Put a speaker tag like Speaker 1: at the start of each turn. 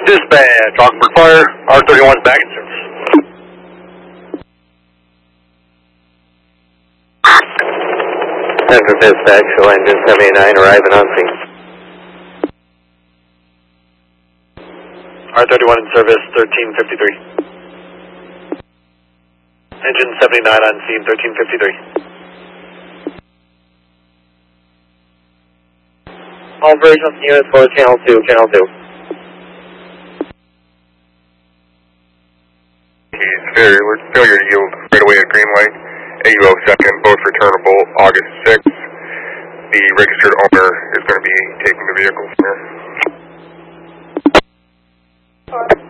Speaker 1: Dispatch, Rockford Fire, R31's back in service.
Speaker 2: Central Dispatch, show engine 79 arriving on scene.
Speaker 1: R31 in service, 1353. Engine 79 on scene, 1353.
Speaker 2: All operations units for channel 2, channel 2.
Speaker 3: Failure to yield right away at green light. AUO second, both returnable August 6th. The registered owner is going to be taking the vehicle from here.